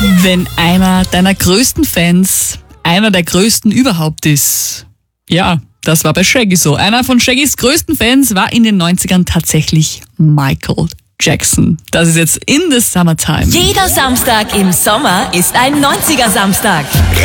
Wenn einer deiner größten Fans einer der größten überhaupt ist. Ja, das war bei Shaggy so. Einer von Shaggys größten Fans war in den 90ern tatsächlich Michael Jackson. Das ist jetzt In the Summertime. Jeder Samstag im Sommer ist ein 90er Samstag.